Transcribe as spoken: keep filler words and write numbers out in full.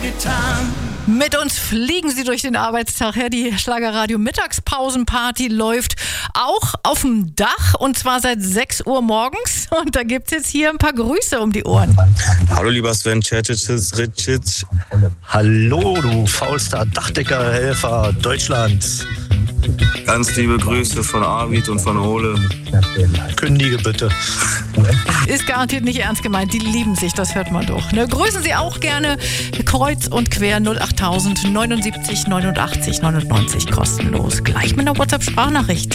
getan. Mit uns fliegen Sie durch den Arbeitstag her. Die Schlagerradio Mittagspausenparty läuft auch auf dem Dach und zwar seit sechs Uhr morgens. Und da gibt's jetzt hier ein paar Grüße um die Ohren. Hallo lieber Sven Ceticic, Ritschitsch. Hallo du faulster Dachdeckerhelfer Deutschlands. Ganz liebe Grüße von Arvid und von Ole. Kündige bitte. Ist garantiert nicht ernst gemeint. Die lieben sich, das hört man doch. Ne? Grüßen Sie auch gerne kreuz und quer null acht neunundsiebzig neunundachtzig neunundneunzig kostenlos. Gleich mit einer WhatsApp-Sprachnachricht.